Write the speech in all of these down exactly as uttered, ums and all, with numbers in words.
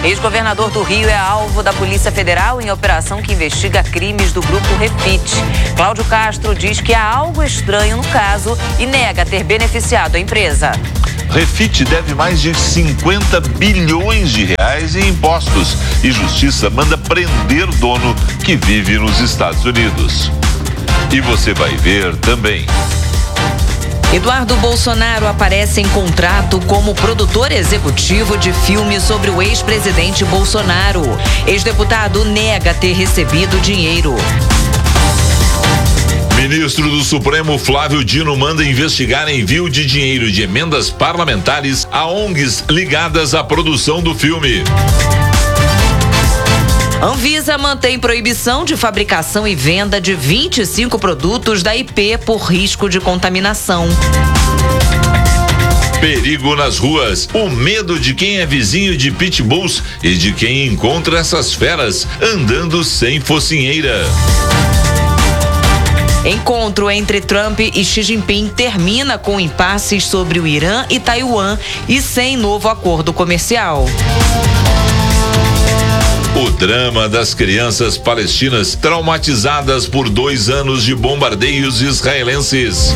Ex-governador do Rio é alvo da Polícia Federal em operação que investiga crimes do Grupo Refit. Cláudio Castro diz que há algo estranho no caso e nega ter beneficiado a empresa. Refit deve mais de cinquenta bilhões de reais em impostos e Justiça manda prender dono que vive nos Estados Unidos. E você vai ver também. Eduardo Bolsonaro aparece em contrato como produtor executivo de filme sobre o ex-presidente Bolsonaro. Ex-deputado nega ter recebido dinheiro. Ministro do Supremo Flávio Dino manda investigar envio de dinheiro de emendas parlamentares a O N Gs ligadas à produção do filme. Anvisa mantém proibição de fabricação e venda de vinte e cinco produtos da I P por risco de contaminação. Perigo nas ruas, o medo de quem é vizinho de pitbulls e de quem encontra essas feras andando sem focinheira. Encontro entre Trump e Xi Jinping termina com impasses sobre o Irã e Taiwan e sem novo acordo comercial. O drama das crianças palestinas traumatizadas por dois anos de bombardeios israelenses.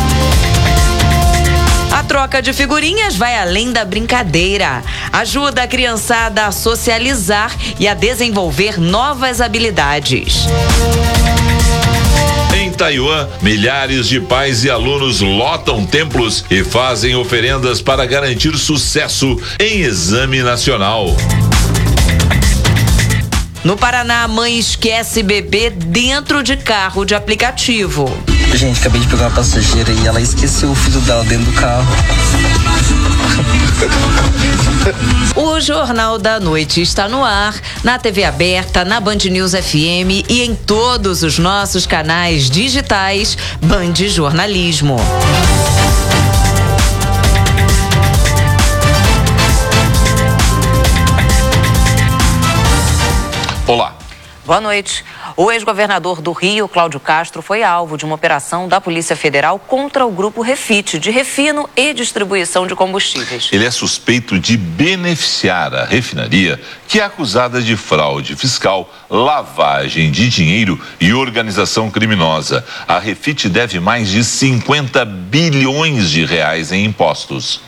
A troca de figurinhas vai além da brincadeira. Ajuda a criançada a socializar e a desenvolver novas habilidades. Em Taiwan, milhares de pais e alunos lotam templos e fazem oferendas para garantir sucesso em exame nacional. No Paraná, a mãe esquece bebê dentro de carro de aplicativo. Gente, acabei de pegar uma passageira e ela esqueceu o filho dela dentro do carro. O Jornal da Noite está no ar, na T V aberta, na Band News F M e em todos os nossos canais digitais Band Jornalismo. Olá. Boa noite. O ex-governador do Rio, Cláudio Castro, foi alvo de uma operação da Polícia Federal contra o Grupo Refit, de refino e distribuição de combustíveis. Ele é suspeito de beneficiar a refinaria, que é acusada de fraude fiscal, lavagem de dinheiro e organização criminosa. A Refit deve mais de cinquenta bilhões de reais em impostos.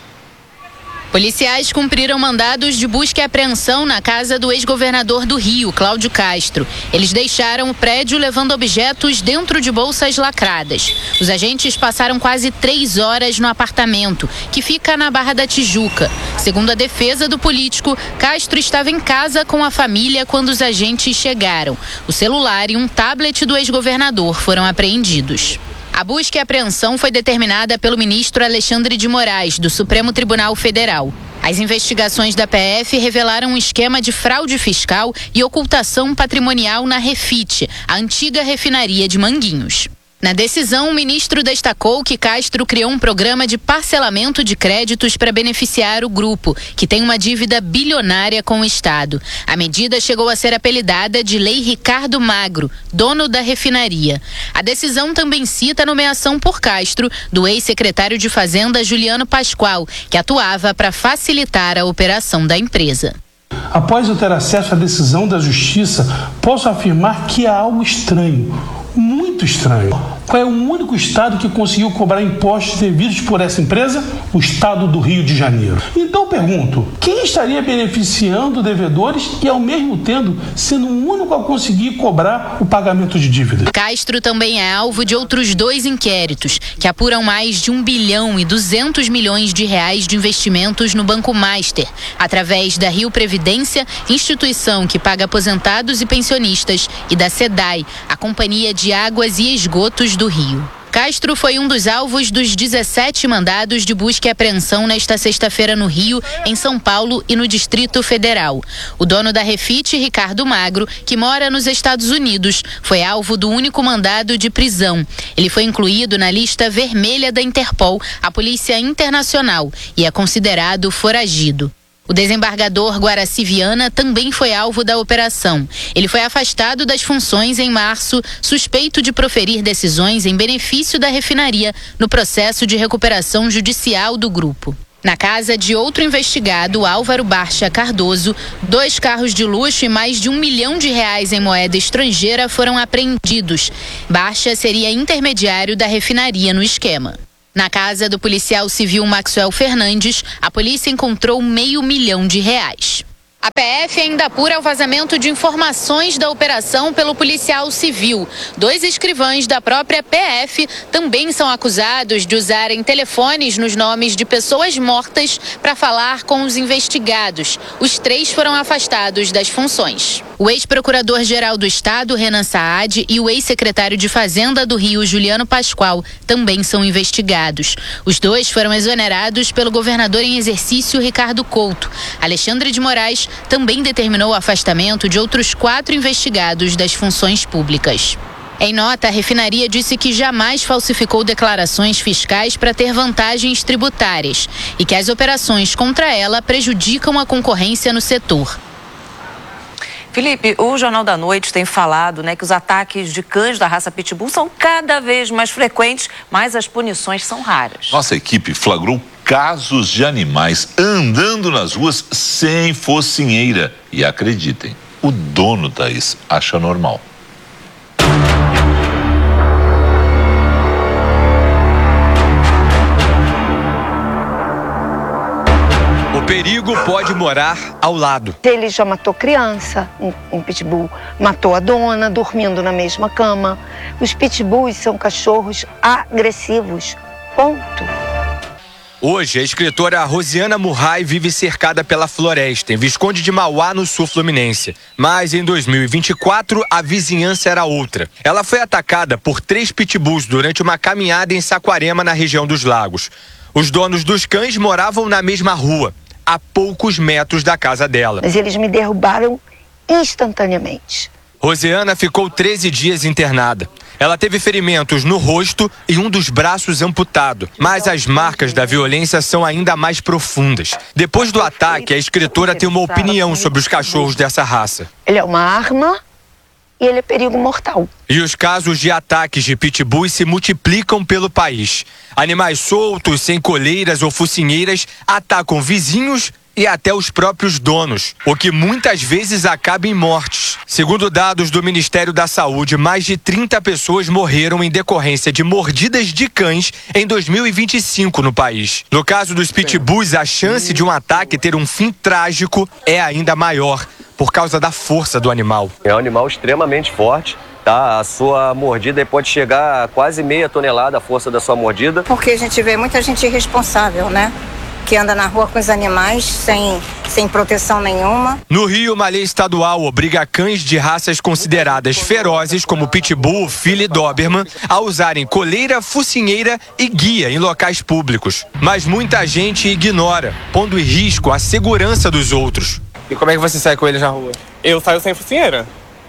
Policiais cumpriram mandados de busca e apreensão na casa do ex-governador do Rio, Cláudio Castro. Eles deixaram o prédio levando objetos dentro de bolsas lacradas. Os agentes passaram quase três horas no apartamento, que fica na Barra da Tijuca. Segundo a defesa do político, Castro estava em casa com a família quando os agentes chegaram. O celular e um tablet do ex-governador foram apreendidos. A busca e apreensão foi determinada pelo ministro Alexandre de Moraes, do Supremo Tribunal Federal. As investigações da P F revelaram um esquema de fraude fiscal e ocultação patrimonial na Refit, a antiga refinaria de Manguinhos. Na decisão, o ministro destacou que Castro criou um programa de parcelamento de créditos para beneficiar o grupo, que tem uma dívida bilionária com o Estado. A medida chegou a ser apelidada de Lei Ricardo Magro, dono da refinaria. A decisão também cita a nomeação por Castro do ex-secretário de Fazenda Juliano Pascoal, que atuava para facilitar a operação da empresa. Após eu ter acesso à decisão da Justiça, posso afirmar que há algo estranho. Muito estranho. Qual é o único estado que conseguiu cobrar impostos devidos por essa empresa? O estado do Rio de Janeiro. Então pergunto, quem estaria beneficiando devedores e ao mesmo tempo sendo o único a conseguir cobrar o pagamento de dívidas? Castro também é alvo de outros dois inquéritos, que apuram mais de um bilhão e duzentos milhões de reais de investimentos no Banco Master, através da Rio Previdência, instituição que paga aposentados e pensionistas, e da SEDAI, a Companhia de Águas e Esgotos do Rio. Castro foi um dos alvos dos dezessete mandados de busca e apreensão nesta sexta-feira no Rio, em São Paulo e no Distrito Federal. O dono da Refit, Ricardo Magro, que mora nos Estados Unidos, foi alvo do único mandado de prisão. Ele foi incluído na lista vermelha da Interpol, a Polícia Internacional, e é considerado foragido. O desembargador Guaraci Viana também foi alvo da operação. Ele foi afastado das funções em março, suspeito de proferir decisões em benefício da refinaria no processo de recuperação judicial do grupo. Na casa de outro investigado, Álvaro Barcha Cardoso, dois carros de luxo e mais de um milhão de reais em moeda estrangeira foram apreendidos. Barcha seria intermediário da refinaria no esquema. Na casa do policial civil Maxwell Fernandes, a polícia encontrou meio milhão de reais. A P F ainda apura o vazamento de informações da operação pelo policial civil. Dois escrivães da própria P F também são acusados de usarem telefones nos nomes de pessoas mortas para falar com os investigados. Os três foram afastados das funções. O ex-procurador-geral do Estado, Renan Saad, e o ex-secretário de Fazenda do Rio, Juliano Pascoal, também são investigados. Os dois foram exonerados pelo governador em exercício, Ricardo Couto. Alexandre de Moraes também determinou o afastamento de outros quatro investigados das funções públicas. Em nota, a refinaria disse que jamais falsificou declarações fiscais para ter vantagens tributárias e que as operações contra ela prejudicam a concorrência no setor. Felipe, o Jornal da Noite tem falado, né, que os ataques de cães da raça Pitbull são cada vez mais frequentes, mas as punições são raras. Nossa equipe flagrou casos de animais andando nas ruas sem focinheira. E acreditem, o dono, Thaís, acha normal. O perigo pode morar ao lado. Ele já matou criança, um, um pitbull, matou a dona dormindo na mesma cama. Os pitbulls são cachorros agressivos, ponto. Hoje, a escritora Rosiana Murray vive cercada pela floresta, em Visconde de Mauá, no sul fluminense. Mas em dois mil e vinte e quatro, a vizinhança era outra. Ela foi atacada por três pitbulls durante uma caminhada em Saquarema, na região dos Lagos. Os donos dos cães moravam na mesma rua, a poucos metros da casa dela. Mas eles me derrubaram instantaneamente. Rosiana ficou treze dias internada. Ela teve ferimentos no rosto e um dos braços amputado. Mas as marcas da violência são ainda mais profundas. Depois do ataque, a escritora tem uma opinião sobre os cachorros dessa raça. Ele é uma arma e ele é perigo mortal. E os casos de ataques de pitbulls se multiplicam pelo país. Animais soltos, sem coleiras ou focinheiras, atacam vizinhos e até os próprios donos, o que muitas vezes acaba em mortes. Segundo dados do Ministério da Saúde, mais de trinta pessoas morreram em decorrência de mordidas de cães em dois mil e vinte e cinco no país. No caso dos pitbulls, a chance de um ataque ter um fim trágico é ainda maior, por causa da força do animal. É um animal extremamente forte. Tá, a sua mordida pode chegar a quase meia tonelada, a força da sua mordida. Porque a gente vê muita gente irresponsável, né? Que anda na rua com os animais sem, sem proteção nenhuma. No Rio, uma lei estadual obriga cães de raças consideradas ferozes, como Pitbull, Philly e Doberman, a usarem coleira, focinheira e guia em locais públicos. Mas muita gente ignora, pondo em risco a segurança dos outros. E como é que você sai com eles na rua? Eu saio sem focinheira.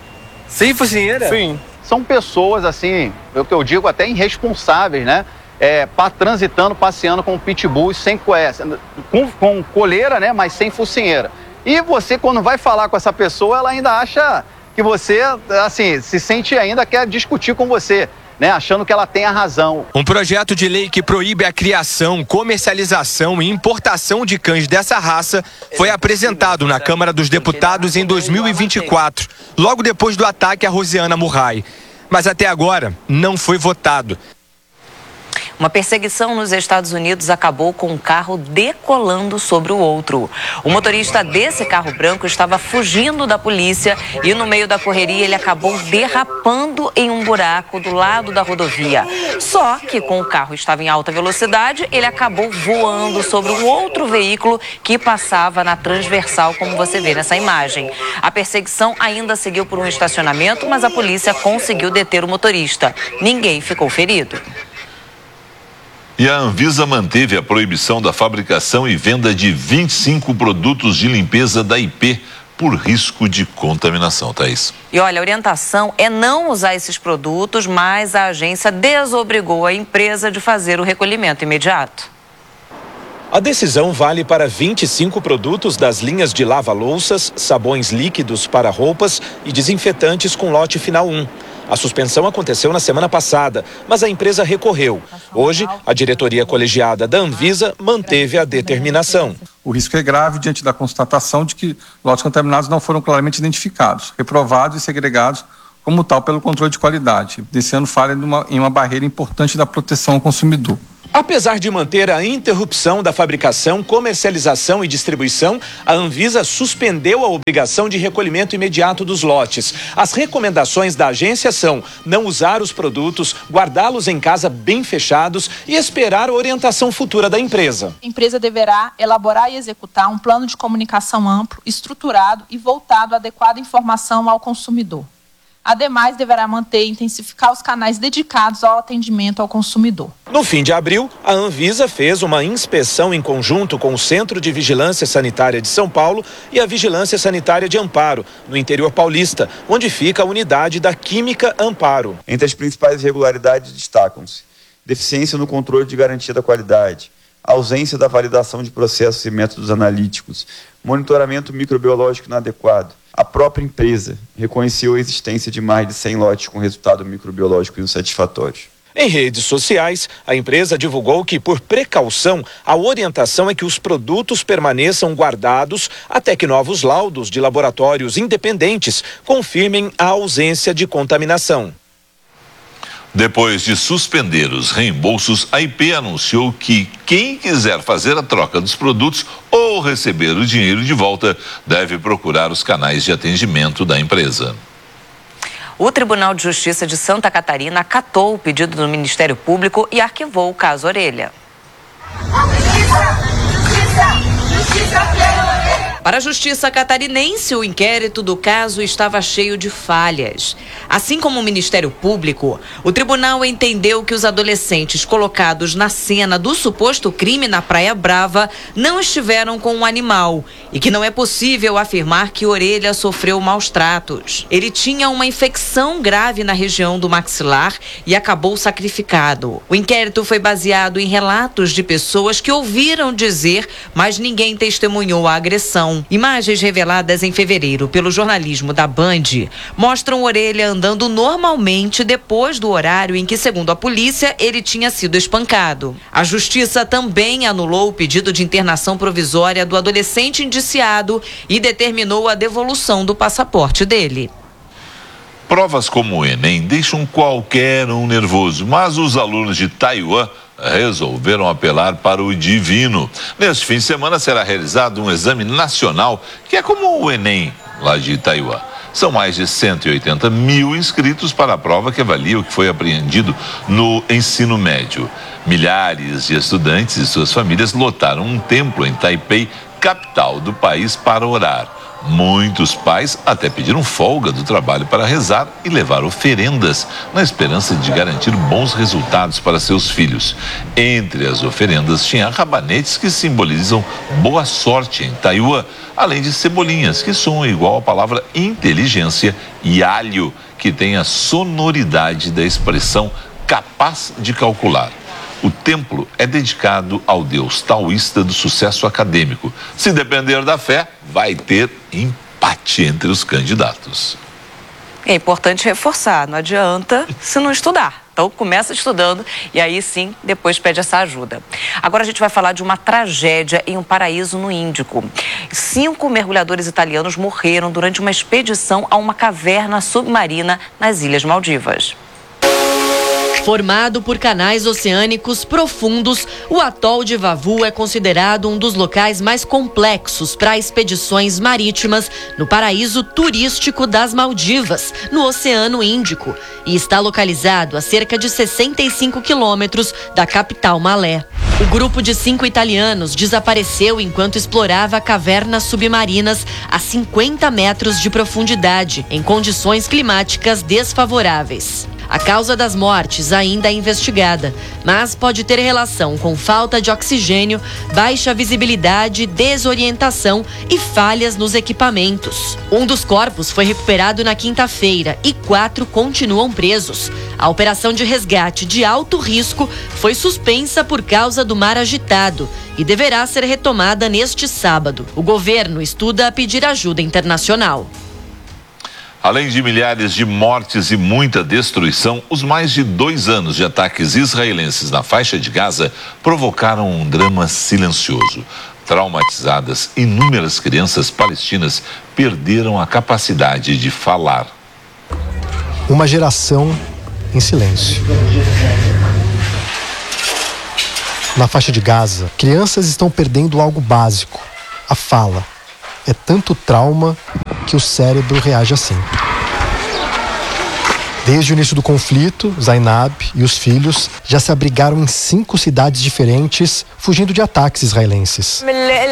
Sem focinheira? Sim. São pessoas, assim, o que eu digo, até irresponsáveis, né? É, pa, transitando, passeando com pitbull sem com, com coleira, né? Mas sem focinheira. E você, quando vai falar com essa pessoa, ela ainda acha que você, assim, se sente ainda, quer discutir com você, né? Achando que ela tem a razão. Um projeto de lei que proíbe a criação, comercialização e importação de cães dessa raça foi apresentado na Câmara dos Deputados em dois mil e vinte e quatro, logo depois do ataque a Rosiana Murray. Mas até agora não foi votado. Uma perseguição nos Estados Unidos acabou com um carro decolando sobre o outro. O motorista desse carro branco estava fugindo da polícia e no meio da correria ele acabou derrapando em um buraco do lado da rodovia. Só que com o carro estava em alta velocidade, ele acabou voando sobre o outro veículo que passava na transversal, como você vê nessa imagem. A perseguição ainda seguiu por um estacionamento, mas a polícia conseguiu deter o motorista. Ninguém ficou ferido. E a Anvisa manteve a proibição da fabricação e venda de vinte e cinco produtos de limpeza da I P por risco de contaminação, Thaís. E olha, a orientação é não usar esses produtos, mas a agência desobrigou a empresa de fazer o recolhimento imediato. A decisão vale para vinte e cinco produtos das linhas de lava-louças, sabões líquidos para roupas e desinfetantes com lote final um. A suspensão aconteceu na semana passada, mas a empresa recorreu. Hoje, a diretoria colegiada da Anvisa manteve a determinação. O risco é grave diante da constatação de que lotes contaminados não foram claramente identificados, reprovados e segregados como tal pelo controle de qualidade, evidenciando falha numa, em uma barreira importante da proteção ao consumidor. Apesar de manter a interrupção da fabricação, comercialização e distribuição, a Anvisa suspendeu a obrigação de recolhimento imediato dos lotes. As recomendações da agência são não usar os produtos, guardá-los em casa bem fechados e esperar a orientação futura da empresa. A empresa deverá elaborar e executar um plano de comunicação amplo, estruturado e voltado à adequada informação ao consumidor. Ademais, deverá manter e intensificar os canais dedicados ao atendimento ao consumidor. No fim de abril, a Anvisa fez uma inspeção em conjunto com o Centro de Vigilância Sanitária de São Paulo e a Vigilância Sanitária de Amparo, no interior paulista, onde fica a unidade da Química Amparo. Entre as principais irregularidades destacam-se deficiência no controle de garantia da qualidade, ausência da validação de processos e métodos analíticos, monitoramento microbiológico inadequado. A própria empresa reconheceu a existência de mais de cem lotes com resultado microbiológico insatisfatório. Em redes sociais, a empresa divulgou que, por precaução, a orientação é que os produtos permaneçam guardados até que novos laudos de laboratórios independentes confirmem a ausência de contaminação. Depois de suspender os reembolsos, a I P anunciou que quem quiser fazer a troca dos produtos ou receber o dinheiro de volta deve procurar os canais de atendimento da empresa. O Tribunal de Justiça de Santa Catarina acatou o pedido do Ministério Público e arquivou o caso Orelha. Para a Justiça catarinense, o inquérito do caso estava cheio de falhas. Assim como o Ministério Público, o tribunal entendeu que os adolescentes colocados na cena do suposto crime na Praia Brava não estiveram com o animal e que não é possível afirmar que Orelha sofreu maus tratos. Ele tinha uma infecção grave na região do maxilar e acabou sacrificado. O inquérito foi baseado em relatos de pessoas que ouviram dizer, mas ninguém testemunhou a agressão. Imagens reveladas em fevereiro pelo jornalismo da Band mostram Orelha andando normalmente depois do horário em que, segundo a polícia, ele tinha sido espancado. A Justiça também anulou o pedido de internação provisória do adolescente indiciado e determinou a devolução do passaporte dele. Provas como o Enem deixam qualquer um nervoso, mas os alunos de Taiwan resolveram apelar para o divino. Neste fim de semana será realizado um exame nacional que é como o Enem lá de Taiwan. São mais de cento e oitenta mil inscritos para a prova que avalia o que foi apreendido no ensino médio. Milhares de estudantes e suas famílias lotaram um templo em Taipei, capital do país, para orar. Muitos pais até pediram folga do trabalho para rezar e levar oferendas, na esperança de garantir bons resultados para seus filhos. Entre as oferendas tinha rabanetes que simbolizam boa sorte em Taiwan, além de cebolinhas, que soam igual à palavra inteligência, e alho, que tem a sonoridade da expressão capaz de calcular. O templo é dedicado ao deus taoísta do sucesso acadêmico. Se depender da fé, vai ter empate entre os candidatos. É importante reforçar, não adianta se não estudar. Então começa estudando e aí sim, depois pede essa ajuda. Agora a gente vai falar de uma tragédia em um paraíso no Índico. Cinco mergulhadores italianos morreram durante uma expedição a uma caverna submarina nas Ilhas Maldivas. Formado por canais oceânicos profundos, o atol de Vavu é considerado um dos locais mais complexos para expedições marítimas no paraíso turístico das Maldivas, no Oceano Índico, e está localizado a cerca de sessenta e cinco quilômetros da capital Malé. O grupo de cinco italianos desapareceu enquanto explorava cavernas submarinas a cinquenta metros de profundidade, em condições climáticas desfavoráveis. A causa das mortes ainda é investigada, mas pode ter relação com falta de oxigênio, baixa visibilidade, desorientação e falhas nos equipamentos. Um dos corpos foi recuperado na quinta-feira e quatro continuam presos. A operação de resgate de alto risco foi suspensa por causa do mar agitado e deverá ser retomada neste sábado. O governo estuda pedir ajuda internacional. Além de milhares de mortes e muita destruição, os mais de dois anos de ataques israelenses na faixa de Gaza provocaram um drama silencioso. Traumatizadas, inúmeras crianças palestinas perderam a capacidade de falar. Uma geração em silêncio. Na faixa de Gaza, crianças estão perdendo algo básico: a fala. É tanto trauma que o cérebro reage assim. Desde o início do conflito, Zainab e os filhos já se abrigaram em cinco cidades diferentes, fugindo de ataques israelenses.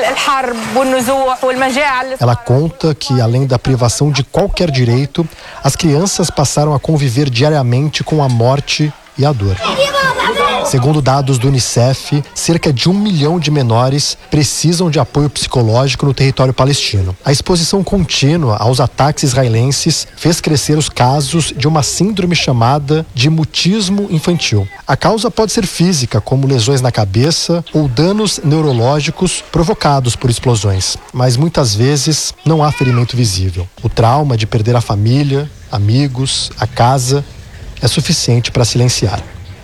Ela conta que, além da privação de qualquer direito, as crianças passaram a conviver diariamente com a morte e a dor. Segundo dados do Unicef, cerca de um milhão de menores precisam de apoio psicológico no território palestino. A exposição contínua aos ataques israelenses fez crescer os casos de uma síndrome chamada de mutismo infantil. A causa pode ser física, como lesões na cabeça ou danos neurológicos provocados por explosões, mas muitas vezes não há ferimento visível. O trauma de perder a família, amigos, a casa é suficiente para silenciar.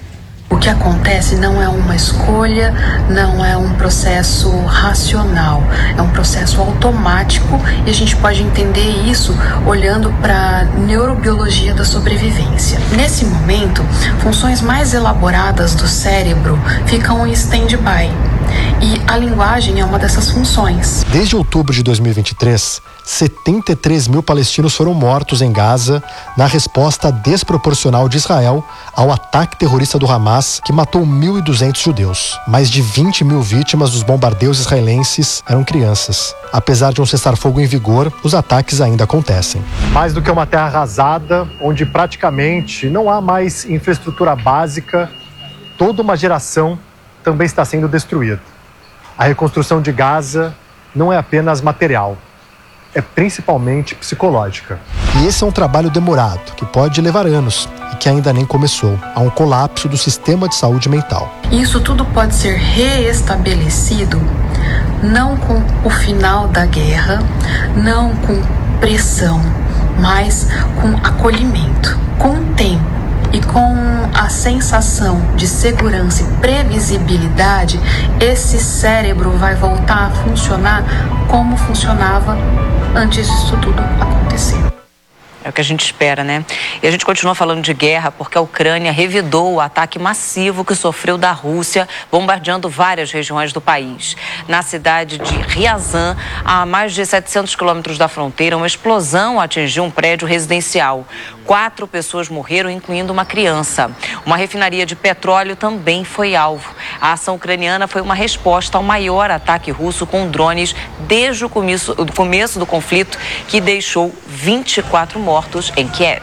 O que acontece não é uma escolha, não é um processo racional, é um processo automático e a gente pode entender isso olhando para a neurobiologia da sobrevivência. Nesse momento, funções mais elaboradas do cérebro ficam em stand-by e a linguagem é uma dessas funções. Desde outubro de dois mil e vinte e três, setenta e três mil palestinos foram mortos em Gaza na resposta desproporcional de Israel ao ataque terrorista do Hamas, que matou mil e duzentos judeus. Mais de vinte mil vítimas dos bombardeios israelenses eram crianças. Apesar de um cessar-fogo em vigor, os ataques ainda acontecem. Mais do que uma terra arrasada, onde praticamente não há mais infraestrutura básica, toda uma geração também está sendo destruída. A reconstrução de Gaza não é apenas material, é principalmente psicológica. E esse é um trabalho demorado, que pode levar anos e que ainda nem começou. Há um colapso do sistema de saúde mental. Isso tudo pode ser reestabelecido não com o final da guerra, não com pressão, mas com acolhimento, com o tempo. E com a sensação de segurança e previsibilidade, esse cérebro vai voltar a funcionar como funcionava antes disso tudo acontecer. É o que a gente espera, né? E a gente continua falando de guerra porque a Ucrânia revidou o ataque massivo que sofreu da Rússia, bombardeando várias regiões do país. Na cidade de Ryazan, a mais de setecentos quilômetros da fronteira, uma explosão atingiu um prédio residencial. Quatro pessoas morreram, incluindo uma criança. Uma refinaria de petróleo também foi alvo. A ação ucraniana foi uma resposta ao maior ataque russo com drones desde o começo, o começo do conflito, que deixou vinte e quatro mortos em Kiev.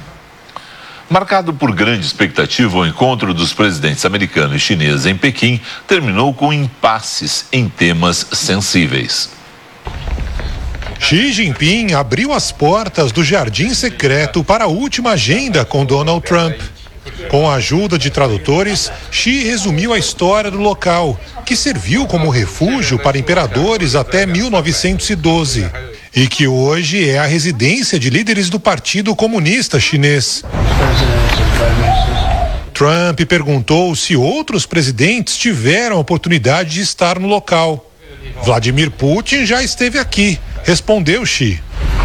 Marcado por grande expectativa, o encontro dos presidentes americano e chinês em Pequim terminou com impasses em temas sensíveis. Xi Jinping abriu as portas do jardim secreto para a última agenda com Donald Trump. Com a ajuda de tradutores, Xi resumiu a história do local, que serviu como refúgio para imperadores até mil novecentos e doze. E que hoje é a residência de líderes do Partido Comunista Chinês. Trump perguntou se outros presidentes tiveram a oportunidade de estar no local. Vladimir Putin já esteve aqui, respondeu Xi.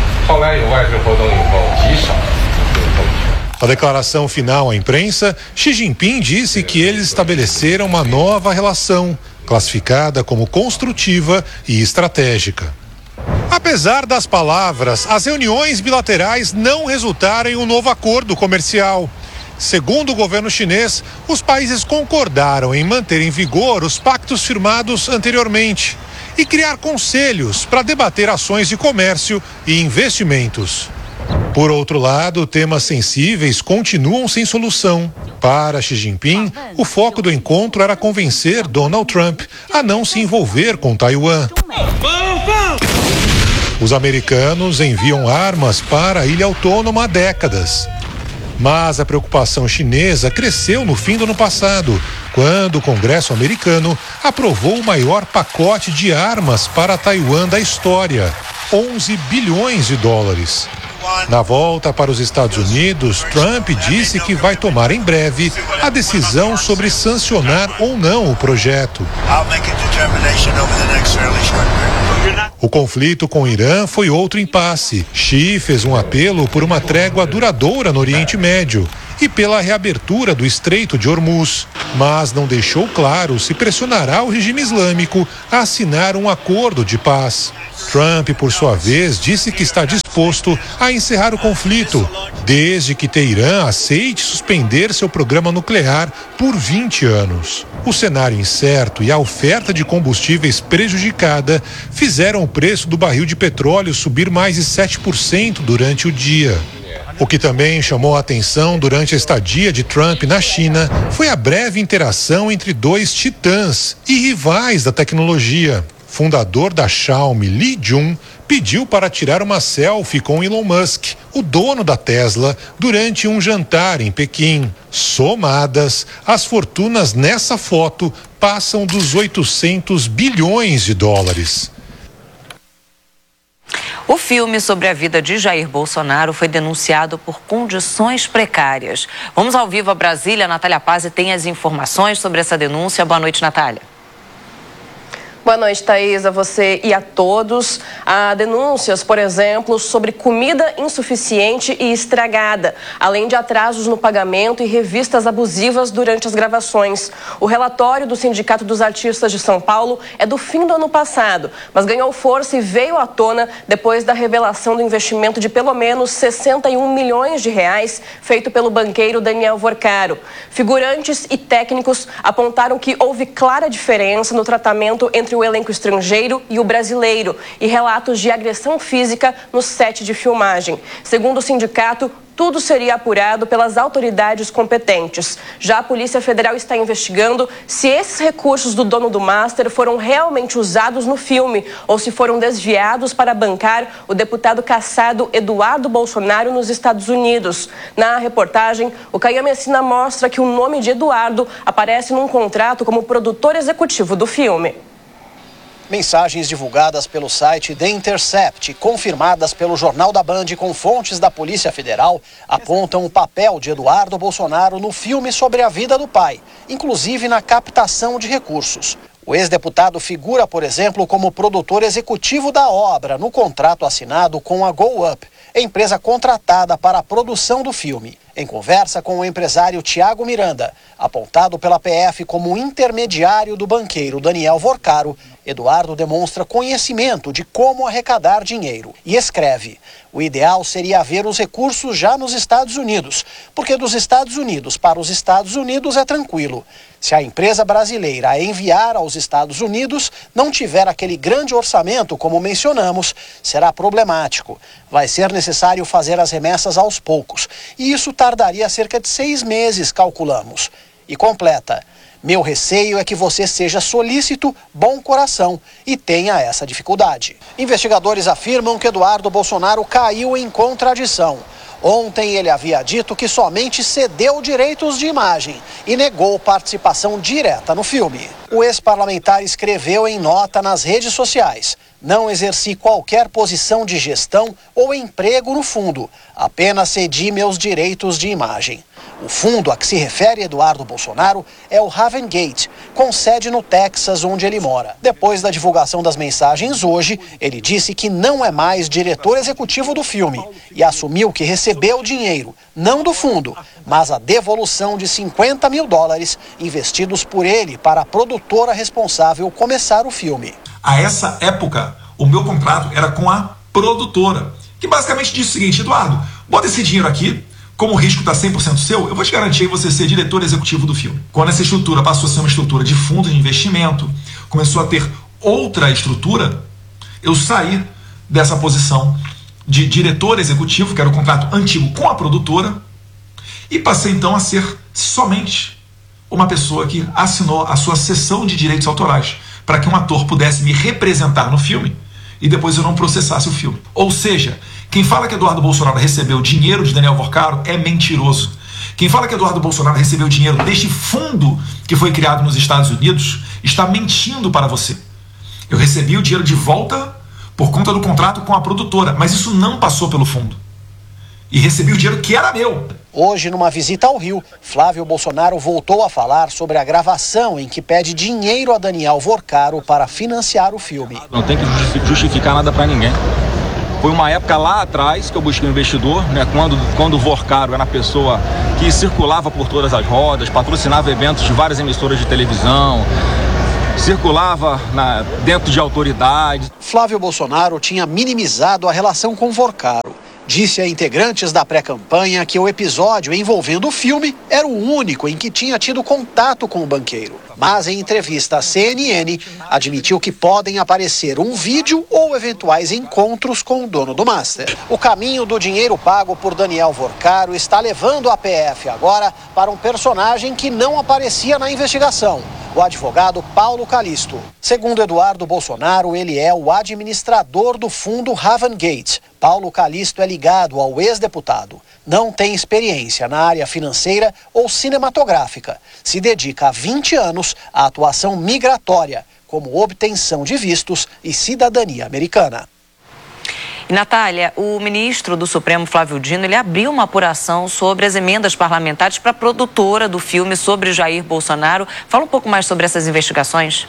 Na declaração final à imprensa, Xi Jinping disse que eles estabeleceram uma nova relação, classificada como construtiva e estratégica. Apesar das palavras, as reuniões bilaterais não resultaram em um novo acordo comercial. Segundo o governo chinês, os países concordaram em manter em vigor os pactos firmados anteriormente e criar conselhos para debater ações de comércio e investimentos. Por outro lado, temas sensíveis continuam sem solução. Para Xi Jinping, o foco do encontro era convencer Donald Trump a não se envolver com Taiwan. Os americanos enviam armas para a ilha autônoma há décadas. Mas a preocupação chinesa cresceu no fim do ano passado, quando o Congresso americano aprovou o maior pacote de armas para Taiwan da história, onze bilhões de dólares. Na volta para os Estados Unidos, Trump disse que vai tomar em breve a decisão sobre sancionar ou não o projeto. O conflito com o Irã foi outro impasse. Xi fez um apelo por uma trégua duradoura no Oriente Médio e pela reabertura do Estreito de Hormuz, mas não deixou claro se pressionará o regime islâmico a assinar um acordo de paz. Trump, por sua vez, disse que está disposto a encerrar o conflito, desde que Teherã aceite suspender seu programa nuclear por vinte anos. O cenário incerto e a oferta de combustíveis prejudicada fizeram o preço do barril de petróleo subir mais de sete por cento durante o dia. O que também chamou a atenção durante a estadia de Trump na China foi a breve interação entre dois titãs e rivais da tecnologia. Fundador da Xiaomi, Li Jun, pediu para tirar uma selfie com Elon Musk, o dono da Tesla, durante um jantar em Pequim. Somadas, as fortunas nessa foto passam dos oitocentos bilhões de dólares. O filme sobre a vida de Jair Bolsonaro foi denunciado por condições precárias. Vamos ao vivo a Brasília. A Natália Pazzi tem as informações sobre essa denúncia. Boa noite, Natália. Boa noite, Thaís, a você e a todos. Há denúncias, por exemplo, sobre comida insuficiente e estragada, além de atrasos no pagamento e revistas abusivas durante as gravações. O relatório do Sindicato dos Artistas de São Paulo é do fim do ano passado, mas ganhou força e veio à tona depois da revelação do investimento de pelo menos sessenta e um milhões de reais feito pelo banqueiro Daniel Vorcaro. Figurantes e técnicos apontaram que houve clara diferença no tratamento entre o elenco estrangeiro e o brasileiro e relatos de agressão física no set de filmagem. Segundo o sindicato, tudo seria apurado pelas autoridades competentes. Já a Polícia Federal está investigando se esses recursos do dono do Master foram realmente usados no filme ou se foram desviados para bancar o deputado cassado Eduardo Bolsonaro nos Estados Unidos. Na reportagem, o Caiame Assina mostra que o nome de Eduardo aparece num contrato como produtor executivo do filme. Mensagens divulgadas pelo site The Intercept, confirmadas pelo Jornal da Band com fontes da Polícia Federal, apontam o papel de Eduardo Bolsonaro no filme sobre a vida do pai, inclusive na captação de recursos. O ex-deputado figura, por exemplo, como produtor executivo da obra no contrato assinado com a Go Up, empresa contratada para a produção do filme. Em conversa com o empresário Tiago Miranda, apontado pela P F como intermediário do banqueiro Daniel Vorcaro, Eduardo demonstra conhecimento de como arrecadar dinheiro e escreve: o ideal seria haver os recursos já nos Estados Unidos, porque dos Estados Unidos para os Estados Unidos é tranquilo. Se a empresa brasileira a enviar aos Estados Unidos não tiver aquele grande orçamento como mencionamos, será problemático. Vai ser necessário fazer as remessas aos poucos, e isso tardaria cerca de seis meses, calculamos. E completa: meu receio é que você seja solícito, bom coração e tenha essa dificuldade. Investigadores afirmam que Eduardo Bolsonaro caiu em contradição. Ontem ele havia dito que somente cedeu direitos de imagem e negou participação direta no filme. O ex-parlamentar escreveu em nota nas redes sociais: não exerci qualquer posição de gestão ou emprego no fundo, apenas cedi meus direitos de imagem. O fundo a que se refere Eduardo Bolsonaro é o Haven Gate, com sede no Texas, onde ele mora. Depois da divulgação das mensagens hoje, ele disse que não é mais diretor executivo do filme e assumiu que recebeu dinheiro, não do fundo, mas a devolução de cinquenta mil dólares investidos por ele para a produtora responsável começar o filme. A essa época, o meu contrato era com a produtora, que basicamente disse o seguinte: Eduardo, bota esse dinheiro aqui, como o risco está cem por cento seu, eu vou te garantir você ser diretor executivo do filme. Quando essa estrutura passou a ser uma estrutura de fundo de investimento, começou a ter outra estrutura, eu saí dessa posição de diretor executivo, que era o contrato antigo com a produtora, e passei então a ser somente uma pessoa que assinou a sua cessão de direitos autorais para que um ator pudesse me representar no filme e depois eu não processasse o filme. Ou seja, quem fala que Eduardo Bolsonaro recebeu dinheiro de Daniel Vorcaro é mentiroso. Quem fala que Eduardo Bolsonaro recebeu dinheiro deste fundo que foi criado nos Estados Unidos está mentindo para você. Eu recebi o dinheiro de volta por conta do contrato com a produtora, mas isso não passou pelo fundo. e recebi o dinheiro que era meu. Hoje, numa visita ao Rio, Flávio Bolsonaro voltou a falar sobre a gravação em que pede dinheiro a Daniel Vorcaro para financiar o filme. Não tem que justificar nada para ninguém. Foi uma época lá atrás que eu busquei um investidor, né, quando, quando o Vorcaro era a pessoa que circulava por todas as rodas, patrocinava eventos de várias emissoras de televisão, circulava na, dentro de autoridades. Flávio Bolsonaro tinha minimizado a relação com Vorcaro. Disse a integrantes da pré-campanha que o episódio envolvendo o filme era o único em que tinha tido contato com o banqueiro. Mas em entrevista à C N N, admitiu que podem aparecer um vídeo ou eventuais encontros com o dono do Master. O caminho do dinheiro pago por Daniel Vorcaro está levando a P F agora para um personagem que não aparecia na investigação: o advogado Paulo Calisto. Segundo Eduardo Bolsonaro, ele é o administrador do fundo Ravengate. Paulo Calisto é ligado ao ex-deputado. Não tem experiência na área financeira ou cinematográfica. Se dedica há vinte anos à atuação migratória, como obtenção de vistos e cidadania americana. E, Natália, o ministro do Supremo, Flávio Dino, ele abriu uma apuração sobre as emendas parlamentares para a produtora do filme sobre Jair Bolsonaro. Fala um pouco mais sobre essas investigações.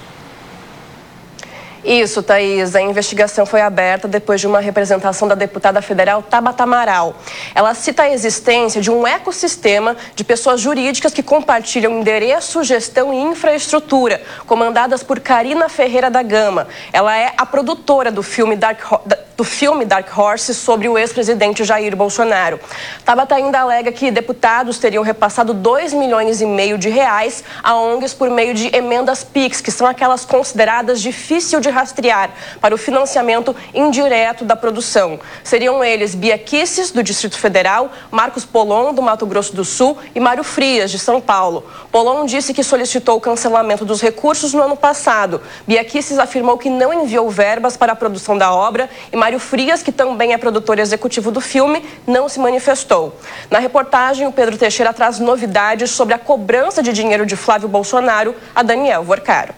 Isso, Thaís. A investigação foi aberta depois de uma representação da deputada federal Tabata Amaral. Ela cita a existência de um ecossistema de pessoas jurídicas que compartilham endereço, gestão e infraestrutura, comandadas por Karina Ferreira da Gama. Ela é a produtora do filme Dark, do filme Dark Horse sobre o ex-presidente Jair Bolsonaro. Tabata ainda alega que deputados teriam repassado dois milhões e meio de reais a O N Gs por meio de emendas Pix, que são aquelas consideradas difícil de rastrear para o financiamento indireto da produção. Seriam eles Bia Kicis, do Distrito Federal, Marcos Polon, do Mato Grosso do Sul, e Mário Frias, de São Paulo. Polon disse que solicitou o cancelamento dos recursos no ano passado. Bia Kicis afirmou que não enviou verbas para a produção da obra e Mário Frias, que também é produtor executivo do filme, não se manifestou. Na reportagem, o Pedro Teixeira traz novidades sobre a cobrança de dinheiro de Flávio Bolsonaro a Daniel Vorcaro.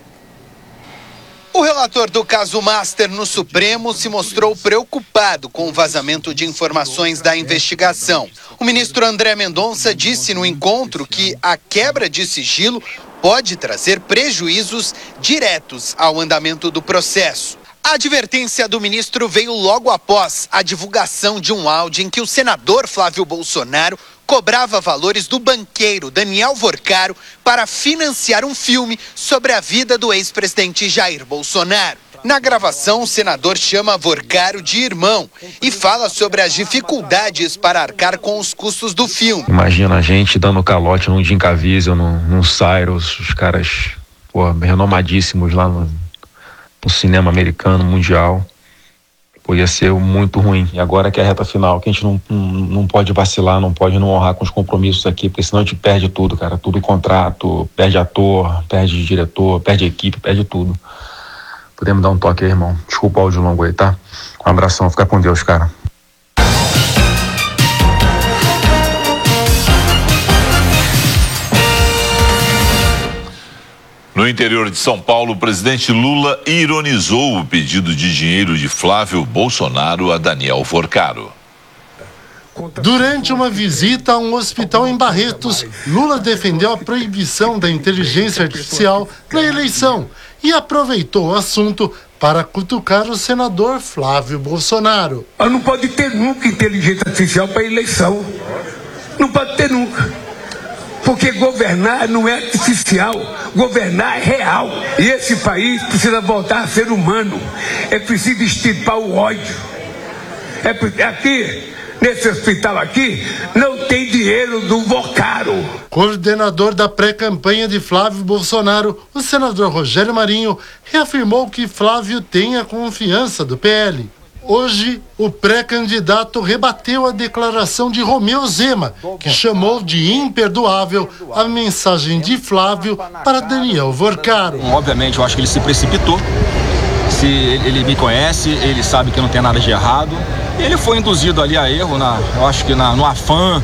O relator do caso Master no Supremo se mostrou preocupado com o vazamento de informações da investigação. O ministro André Mendonça disse no encontro que a quebra de sigilo pode trazer prejuízos diretos ao andamento do processo. A advertência do ministro veio logo após a divulgação de um áudio em que o senador Flávio Bolsonaro cobrava valores do banqueiro Daniel Vorcaro para financiar um filme sobre a vida do ex-presidente Jair Bolsonaro. Na gravação, o senador chama Vorcaro de irmão e fala sobre as dificuldades para arcar com os custos do filme. Imagina a gente dando calote num Jim Caviezel, num, num Cyrus, os caras pô, renomadíssimos lá no, no cinema americano, mundial. Podia ser muito ruim. E agora que é a reta final, que a gente não, não, não pode vacilar, não pode não honrar com os compromissos aqui, porque senão a gente perde tudo, cara. Tudo contrato, perde ator, perde diretor, perde equipe, perde tudo. Podemos dar um toque aí, irmão. Desculpa o áudio longo aí, tá? Um abração, fica com Deus, cara. No interior de São Paulo, o presidente Lula ironizou o pedido de dinheiro de Flávio Bolsonaro a Daniel Vorcaro. Durante uma visita a um hospital em Barretos, Lula defendeu a proibição da inteligência artificial na eleição e aproveitou o assunto para cutucar o senador Flávio Bolsonaro. Não pode ter nunca inteligência artificial para eleição. Não pode ter nunca. Porque governar não é artificial, governar é real. E esse país precisa voltar a ser humano. É preciso extirpar o ódio. É, aqui, nesse hospital aqui, não tem dinheiro do Vorcaro. Coordenador da pré-campanha de Flávio Bolsonaro, o senador Rogério Marinho, reafirmou que Flávio tem a confiança do P L. Hoje, o pré-candidato rebateu a declaração de Romeu Zema, que chamou de imperdoável a mensagem de Flávio para Daniel Vorcaro. Obviamente, eu acho que ele se precipitou. Se ele, ele me conhece, ele sabe que não tem nada de errado. Ele foi induzido ali a erro, na, eu acho que na, no afã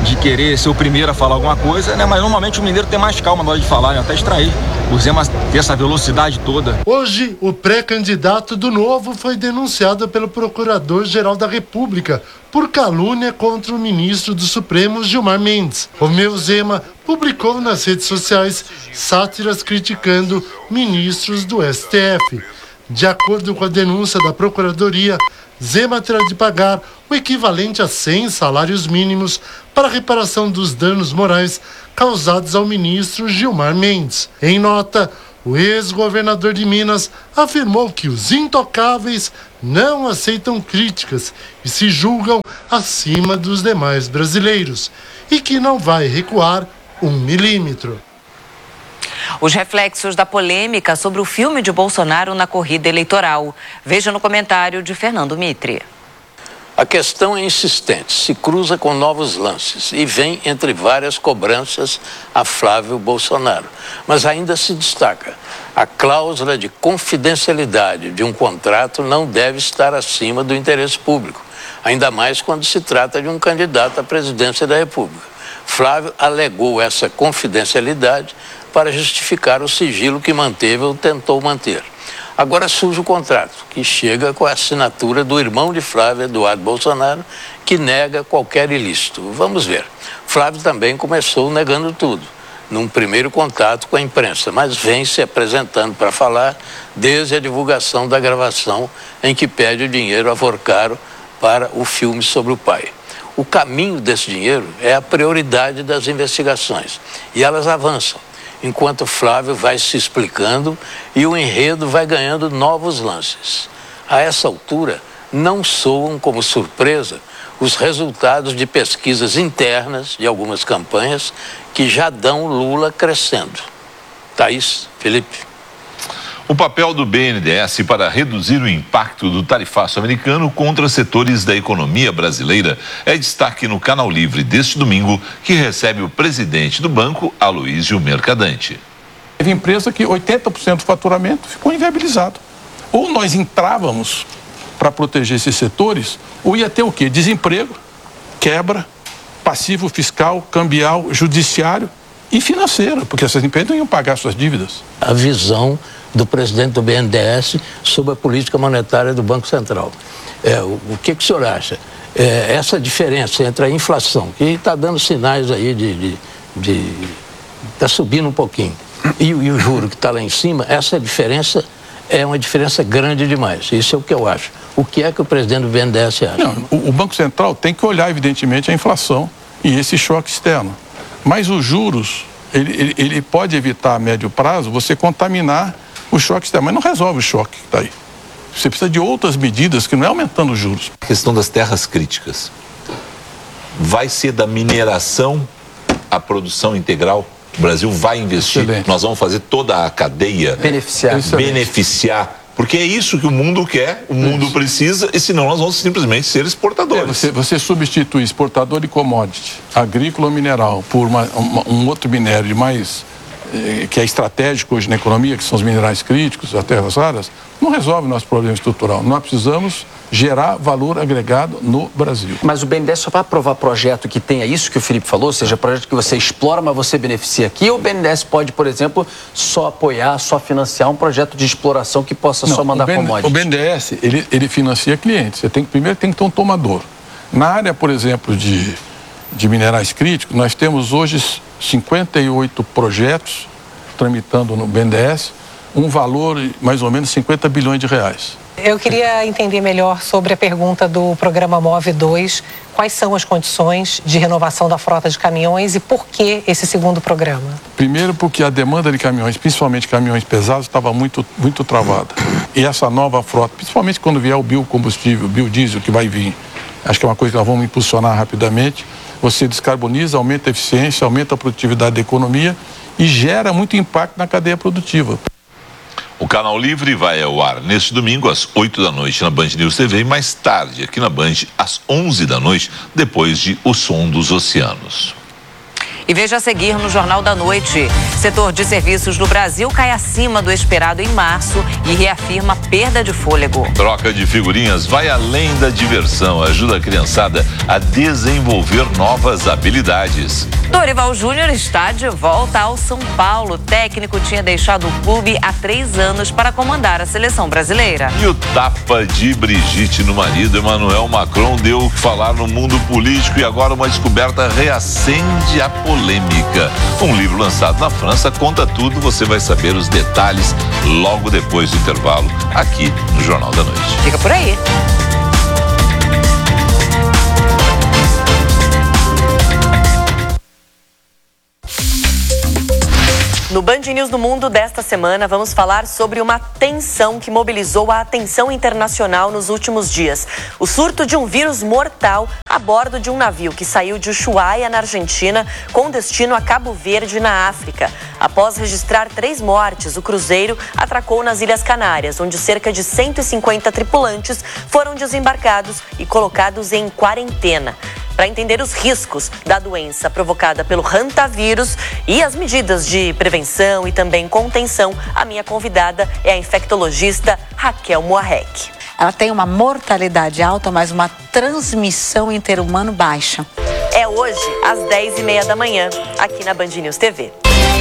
de querer ser o primeiro a falar alguma coisa, né? Mas normalmente o mineiro tem mais calma na hora de falar, né? Até extrair. O Zema tem essa velocidade toda. Hoje, o pré-candidato do Novo foi denunciado pelo Procurador-Geral da República por calúnia contra o ministro do Supremo, Gilmar Mendes. Romeu Zema publicou nas redes sociais sátiras criticando ministros do S T F. De acordo com a denúncia da Procuradoria, Zema terá de pagar o equivalente a cem salários mínimos para a reparação dos danos morais causados ao ministro Gilmar Mendes. Em nota, o ex-governador de Minas afirmou que os intocáveis não aceitam críticas e se julgam acima dos demais brasileiros e que não vai recuar um milímetro. Os reflexos da polêmica sobre o filme de Bolsonaro na corrida eleitoral. Veja no comentário de Fernando Mitre. A questão é insistente, se cruza com novos lances e vem entre várias cobranças a Flávio Bolsonaro. Mas ainda se destaca, a cláusula de confidencialidade de um contrato não deve estar acima do interesse público, ainda mais quando se trata de um candidato à presidência da República. Flávio alegou essa confidencialidade para justificar o sigilo que manteve ou tentou manter. Agora surge o contrato, que chega com a assinatura do irmão de Flávio, Eduardo Bolsonaro, que nega qualquer ilícito. Vamos ver. Flávio também começou negando tudo, num primeiro contato com a imprensa, mas vem se apresentando para falar desde a divulgação da gravação em que pede o dinheiro a Forcaro para o filme sobre o pai. O caminho desse dinheiro é a prioridade das investigações, e elas avançam, enquanto Flávio vai se explicando e o enredo vai ganhando novos lances. A essa altura, não soam como surpresa os resultados de pesquisas internas de algumas campanhas que já dão Lula crescendo. Thaís, Felipe. O papel do B N D E S para reduzir o impacto do tarifaço americano contra setores da economia brasileira é destaque no Canal Livre deste domingo, que recebe o presidente do banco, Aloísio Mercadante. Teve empresa que oitenta por cento do faturamento ficou inviabilizado. Ou nós entrávamos para proteger esses setores, ou ia ter o quê? Desemprego, quebra, passivo fiscal, cambial, judiciário e financeiro, porque essas empresas não iam pagar suas dívidas. A visão do presidente do B N D E S sobre a política monetária do Banco Central. É, o, o que, que o senhor acha? É, essa diferença entre a inflação, que está dando sinais aí de... está subindo um pouquinho, e, e o juro que está lá em cima, essa diferença é uma diferença grande demais. Isso é o que eu acho. O que é que o presidente do B N D E S acha? Não, o, o Banco Central tem que olhar, evidentemente, a inflação e esse choque externo. Mas os juros, ele, ele, ele pode evitar a médio prazo você contaminar o choque externo, mas não resolve o choque que está aí. Você precisa de outras medidas que não é aumentando os juros. A questão das terras críticas. Vai ser da mineração à produção integral? O Brasil vai investir? Excelente. Nós vamos fazer toda a cadeia? Beneficiar. Beneficiar. Porque é isso que o mundo quer, o mundo isso. precisa, e senão nós vamos simplesmente ser exportadores. É, você, você substitui exportador de commodity, agrícola ou mineral, por uma, uma, um outro minério de mais... que é estratégico hoje na economia, que são os minerais críticos, as terras raras, não resolve o nosso problema estrutural. Nós precisamos gerar valor agregado no Brasil. Mas o B N D E S só vai aprovar projeto que tenha isso que o Felipe falou, ou seja, projeto que você explora, mas você beneficia aqui, ou o B N D E S pode, por exemplo, só apoiar, só financiar um projeto de exploração que possa não, só mandar commodities? O B N D E S, ele, ele financia clientes. Você tem que, primeiro tem que ter um tomador. Na área, por exemplo, de, de minerais críticos, nós temos hoje cinquenta e oito projetos tramitando no B N D E S, um valor mais ou menos cinquenta bilhões de reais. Eu queria entender melhor sobre a pergunta do programa Move dois. Quais são as condições de renovação da frota de caminhões e por que esse segundo programa? Primeiro porque a demanda de caminhões, principalmente caminhões pesados, estava muito, muito travada. E essa nova frota, principalmente quando vier o biocombustível, o biodiesel que vai vir, acho que é uma coisa que nós vamos impulsionar rapidamente, você descarboniza, aumenta a eficiência, aumenta a produtividade da economia e gera muito impacto na cadeia produtiva. O Canal Livre vai ao ar neste domingo às oito da noite na Band News T V e mais tarde aqui na Band às onze da noite, depois de O Som dos Oceanos. E veja a seguir no Jornal da Noite. Setor de serviços no Brasil cai acima do esperado em março e reafirma perda de fôlego. Troca de figurinhas vai além da diversão, ajuda a criançada a desenvolver novas habilidades. Dorival Júnior está de volta ao São Paulo. O técnico tinha deixado o clube há três anos para comandar a seleção brasileira. E o tapa de Brigitte no marido, Emmanuel Macron, deu o que falar no mundo político e agora uma descoberta reacende a polêmica. Um livro lançado na França conta tudo, você vai saber os detalhes logo depois do intervalo aqui no Jornal da Noite. Fica por aí. No Band News do Mundo desta semana, vamos falar sobre uma tensão que mobilizou a atenção internacional nos últimos dias. O surto de um vírus mortal a bordo de um navio que saiu de Ushuaia, na Argentina, com destino a Cabo Verde, na África. Após registrar três mortes, o cruzeiro atracou nas Ilhas Canárias, onde cerca de cento e cinquenta tripulantes foram desembarcados e colocados em quarentena. Para entender os riscos da doença provocada pelo hantavírus e as medidas de prevenção e também contenção, a minha convidada é a infectologista Raquel Moarec. Ela tem uma mortalidade alta, mas uma transmissão interhumano baixa. É hoje, às dez e meia da manhã, aqui na Band News T V.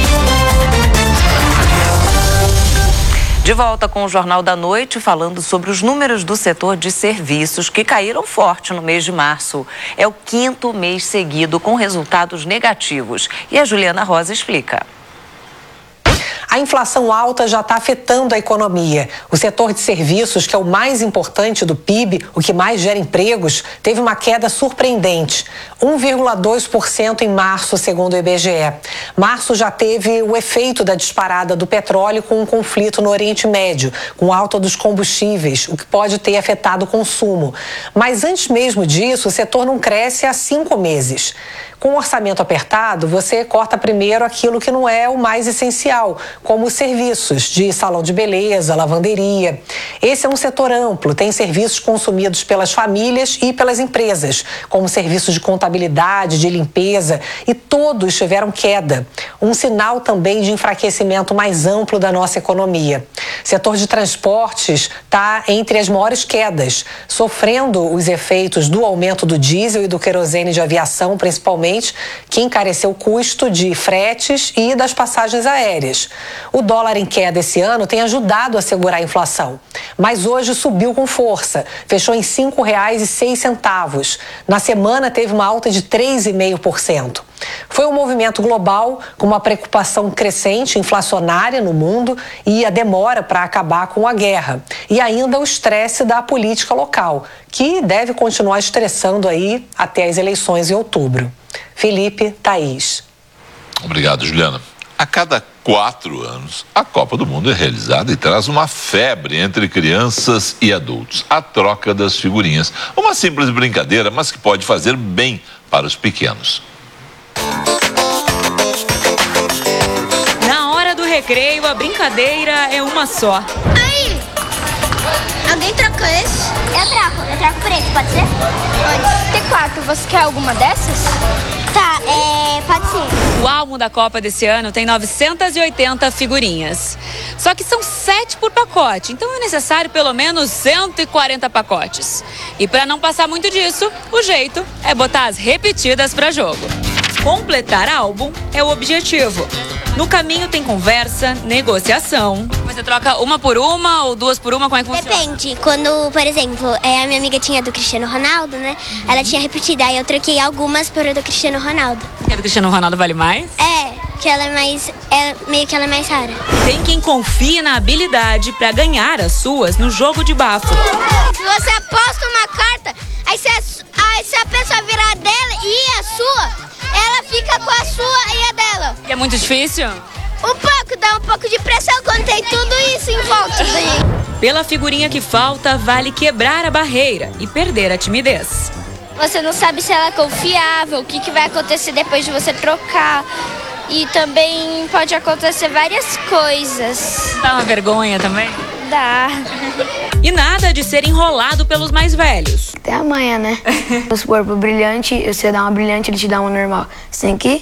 De volta com o Jornal da Noite, falando sobre os números do setor de serviços que caíram forte no mês de março. É o quinto mês seguido com resultados negativos. E a Juliana Rosa explica. A inflação alta já está afetando a economia. O setor de serviços, que é o mais importante do P I B, o que mais gera empregos, teve uma queda surpreendente. um vírgula dois por cento em março, segundo o I B G E. Março já teve o efeito da disparada do petróleo com um conflito no Oriente Médio, com alta dos combustíveis, o que pode ter afetado o consumo. Mas antes mesmo disso, o setor não cresce há cinco meses. Com o orçamento apertado, você corta primeiro aquilo que não é o mais essencial, como os serviços de salão de beleza, lavanderia. Esse é um setor amplo, tem serviços consumidos pelas famílias e pelas empresas, como serviços de contabilidade, de limpeza, e todos tiveram queda. Um sinal também de enfraquecimento mais amplo da nossa economia. O setor de transportes está entre as maiores quedas, sofrendo os efeitos do aumento do diesel e do querosene de aviação, principalmente, que encareceu o custo de fretes e das passagens aéreas. O dólar em queda esse ano tem ajudado a segurar a inflação, mas hoje subiu com força, fechou em cinco reais e seis centavos. Na semana teve uma alta de três vírgula cinco por cento. Foi um movimento global com uma preocupação crescente inflacionária no mundo e a demora para acabar com a guerra. E ainda o estresse da política local, que deve continuar estressando aí até as eleições em outubro. Felipe, Thaís. Obrigado, Juliana. A cada quatro anos, a Copa do Mundo é realizada e traz uma febre entre crianças e adultos. A troca das figurinhas. Uma simples brincadeira, mas que pode fazer bem para os pequenos. Na hora do recreio, a brincadeira é uma só. Aí! Alguém troca esse? Eu troco, eu troco por esse, pode ser? Pode. Tem quatro, você quer alguma dessas? Tá, é, pode ser. O álbum da Copa desse ano tem novecentas e oitenta figurinhas. Só que são sete por pacote, então é necessário pelo menos cento e quarenta pacotes. E para não passar muito disso, o jeito é botar as repetidas para jogo. Completar álbum é o objetivo. No caminho tem conversa, negociação. Você troca uma por uma ou duas por uma? Como é que funciona? Depende. Quando, por exemplo, é, a minha amiga tinha do Cristiano Ronaldo, né? Ela tinha repetido, aí eu troquei algumas por a do Cristiano Ronaldo. E a do Cristiano Ronaldo vale mais? É, que ela é mais, é, meio que ela é mais rara. Tem quem confie na habilidade para ganhar as suas no jogo de bafo. Você aposta uma carta, aí se a, aí se a pessoa virar dela e a sua, ela fica com a sua e a dela. É muito difícil? Um pouco, dá um pouco de pressão quando tem tudo isso em volta. Pela figurinha que falta, vale quebrar a barreira e perder a timidez. Você não sabe se ela é confiável, o que, que vai acontecer depois de você trocar. E também pode acontecer várias coisas. Dá uma vergonha também? Dá. E nada de ser enrolado pelos mais velhos. Até amanhã, né? Vamos supor, pro brilhante, você dá uma brilhante, ele te dá uma normal. Você tem que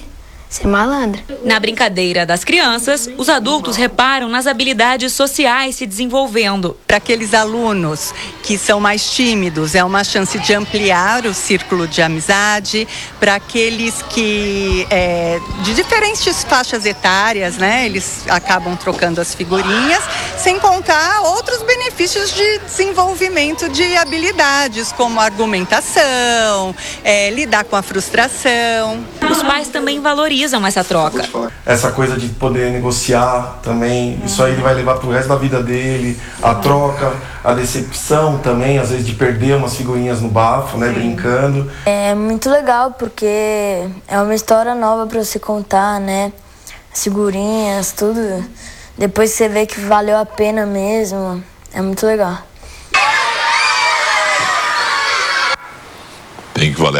ser malandra. Na brincadeira das crianças, os adultos reparam nas habilidades sociais se desenvolvendo. Para aqueles alunos que são mais tímidos, é uma chance de ampliar o círculo de amizade. Para aqueles que, é, de diferentes faixas etárias, né, eles acabam trocando as figurinhas, sem contar outros benefícios de desenvolvimento de habilidades, como argumentação, é, lidar com a frustração. Os pais também valorizam essa troca. Essa coisa de poder negociar também, isso aí ele vai levar pro resto da vida dele. A troca, a decepção também, às vezes de perder umas figurinhas no bafo, né, brincando. É muito legal porque é uma história nova para você contar, né? As figurinhas, tudo. Depois você vê que valeu a pena mesmo. É muito legal. Tem que valer